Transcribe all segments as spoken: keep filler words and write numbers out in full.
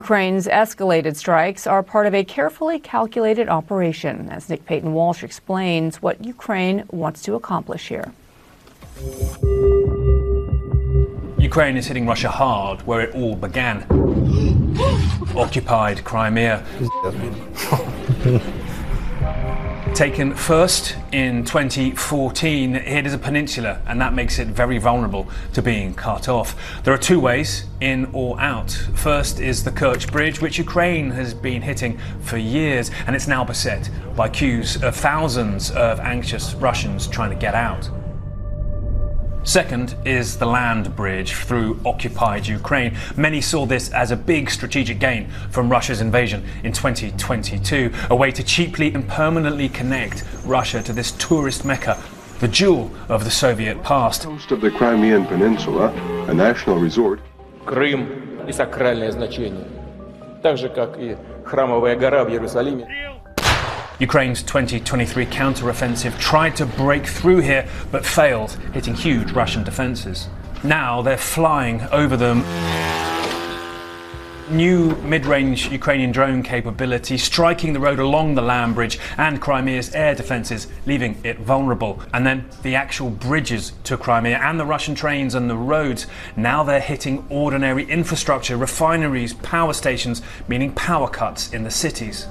Ukraine's escalated strikes are part of a carefully calculated operation, as Nick Payton-Walsh explains what Ukraine wants to accomplish here. Ukraine is hitting Russia hard where it all began. Occupied Crimea. Taken first in twenty fourteen, it is a peninsula, and that makes it very vulnerable to being cut off. There are two ways, in or out. First is the Kerch Bridge, which Ukraine has been hitting for years, and it's now beset by queues of thousands of anxious Russians trying to get out. Second is the land bridge through occupied Ukraine. Many saw this as a big strategic gain from Russia's invasion in twenty twenty-two, a way to cheaply and permanently connect Russia to this tourist mecca, the jewel of the Soviet past. Coast of the Crimean Peninsula, a national resort. Крым и сакральное значение, так же как и храмовая гора в Иерусалиме. Ukraine's twenty twenty-three counter-offensive tried to break through here, but failed, hitting huge Russian defences. Now they're flying over them. New mid-range Ukrainian drone capability striking the road along the land bridge and Crimea's air defences, leaving it vulnerable. And then the actual bridges to Crimea and the Russian trains and the roads, now they're hitting ordinary infrastructure, refineries, power stations, meaning power cuts in the cities.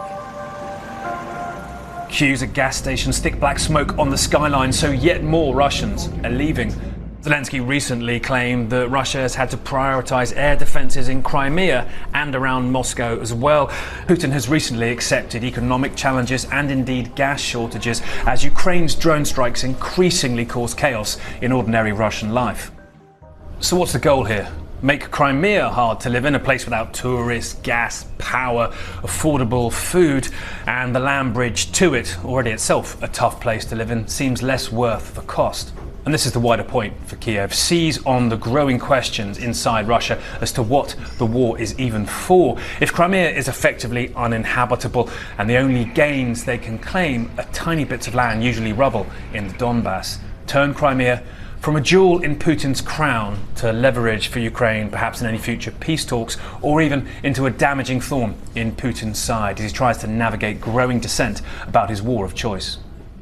Queues at gas stations, thick black smoke on the skyline, so yet more Russians are leaving. Zelensky recently claimed that Russia has had to prioritise air defences in Crimea and around Moscow as well. Putin has recently accepted economic challenges and indeed gas shortages as Ukraine's drone strikes increasingly cause chaos in ordinary Russian life. So what's the goal here? Make Crimea hard to live in, a place without tourists, gas, power, affordable food, and the land bridge to it, already itself a tough place to live in, seems less worth the cost. And this is the wider point for Kiev. Seize on the growing questions inside Russia as to what the war is even for. If Crimea is effectively uninhabitable and the only gains they can claim are tiny bits of land, usually rubble, in the Donbass, turn Crimea from a jewel in Putin's crown to leverage for Ukraine, perhaps in any future peace talks, or even into a damaging thorn in Putin's side as he tries to navigate growing dissent about his war of choice.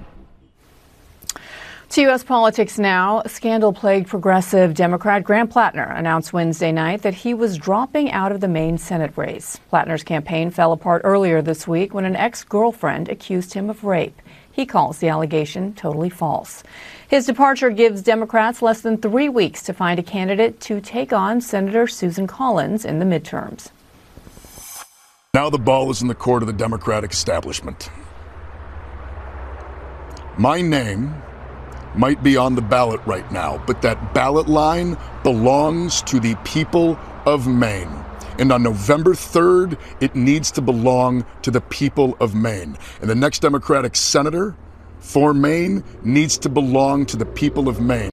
To U S politics now, scandal-plagued progressive Democrat Grant Plattner announced Wednesday night that he was dropping out of the Maine Senate race. Plattner's campaign fell apart earlier this week when an ex-girlfriend accused him of rape. He calls the allegation totally false. His departure gives Democrats less than three weeks to find a candidate to take on Senator Susan Collins in the midterms. Now the ball is in the court of the Democratic establishment. My name might be on the ballot right now, but that ballot line belongs to the people of Maine. And on November third, it needs to belong to the people of Maine. And the next Democratic senator for Maine needs to belong to the people of Maine.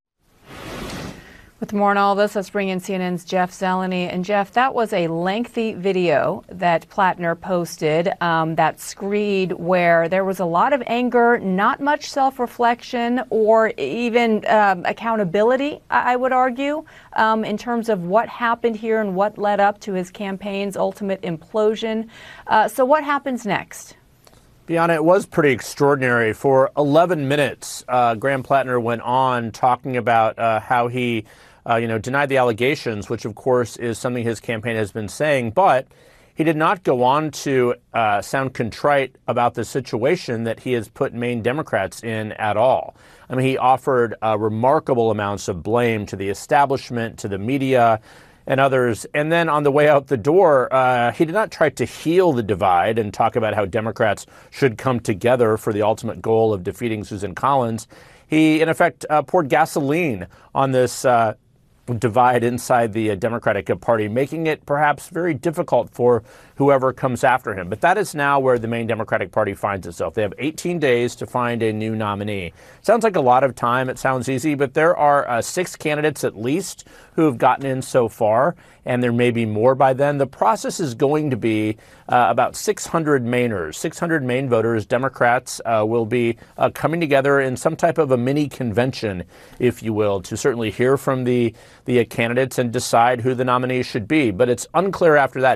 With more on all this, let's bring in C N N's Jeff Zeleny. And Jeff, that was a lengthy video that Plattner posted, um, that screed where there was a lot of anger, not much self-reflection or even um, accountability, I would argue, um, in terms of what happened here and what led up to his campaign's ultimate implosion. Uh, so what happens next? Bianna, it was pretty extraordinary. For eleven minutes, uh, Graham Plattner went on talking about uh, how he Uh, you know, denied the allegations, which, of course, is something his campaign has been saying. But he did not go on to uh, sound contrite about the situation that he has put Maine Democrats in at all. I mean, he offered uh, remarkable amounts of blame to the establishment, to the media, and others. And then on the way out the door, uh, he did not try to heal the divide and talk about how Democrats should come together for the ultimate goal of defeating Susan Collins. He, in effect, uh, poured gasoline on this uh, divide inside the uh, Democratic Party, making it perhaps very difficult for whoever comes after him. But that is now where the Maine Democratic Party finds itself. They have eighteen days to find a new nominee. Sounds like a lot of time. It sounds easy, but there are uh, six candidates at least who have gotten in so far, and there may be more by then. The process is going to be uh, about six hundred Mainers, six hundred Maine voters, Democrats, uh, will be uh, coming together in some type of a mini convention, if you will, to certainly hear from the, the uh, candidates and decide who the nominees should be. But it's unclear after that